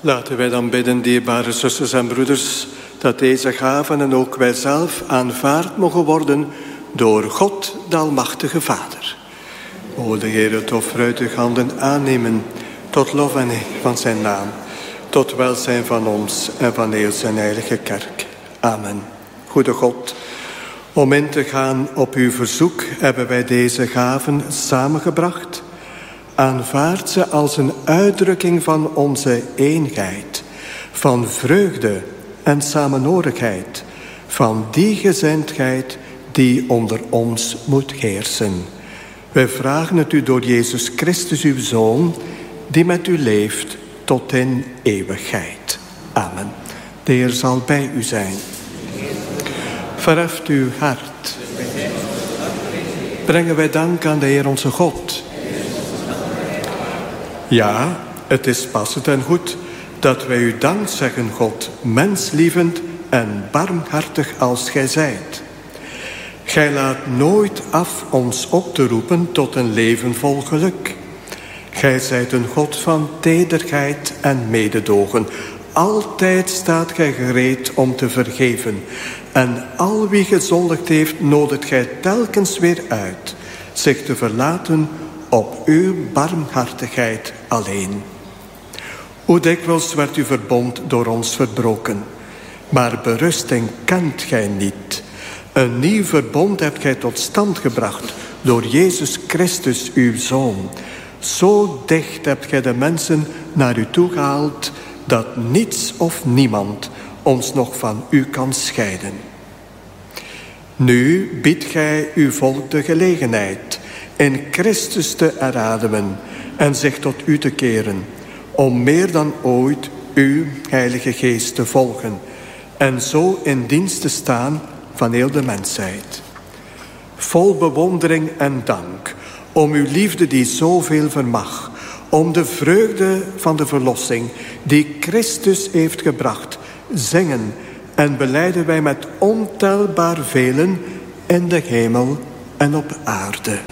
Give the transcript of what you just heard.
Laten wij dan bidden, dierbare zusters en broeders, dat deze gaven en ook wij zelf aanvaard mogen worden door God, de Almachtige Vader. O de Heer, het offer uit uw handen aannemen, tot lof en eer van zijn naam, tot welzijn van ons en van heel zijn heilige kerk. Amen. Goede God, om in te gaan op uw verzoek hebben wij deze gaven samengebracht. Aanvaard ze als een uitdrukking van onze eenheid, van vreugde en samenhorigheid, van die gezindheid die onder ons moet heersen. Wij vragen het u door Jezus Christus, uw Zoon, die met u leeft tot in eeuwigheid. Amen. De Heer zal bij u zijn. Verheft uw hart. Brengen wij dank aan de Heer onze God. Ja, het is passend en goed dat wij u dank zeggen, God, menslievend en barmhartig als gij zijt. Gij laat nooit af ons op te roepen tot een leven vol geluk. Gij zijt een God van tederheid en mededogen. Altijd staat gij gereed om te vergeven. En al wie gezondigd heeft, nodigt gij telkens weer uit zich te verlaten op uw barmhartigheid alleen. Hoe dikwijls werd uw verbond door ons verbroken, maar berusting kent gij niet. Een nieuw verbond hebt gij tot stand gebracht door Jezus Christus, uw Zoon. Zo dicht hebt gij de mensen naar u toe gehaald dat niets of niemand ons nog van u kan scheiden. Nu biedt gij uw volk de gelegenheid in Christus te erademen en zich tot u te keren, om meer dan ooit uw Heilige Geest te volgen en zo in dienst te staan van heel de mensheid. Vol bewondering en dank om uw liefde die zoveel vermag, om de vreugde van de verlossing die Christus heeft gebracht, zingen en belijden wij met ontelbaar velen in de hemel en op aarde.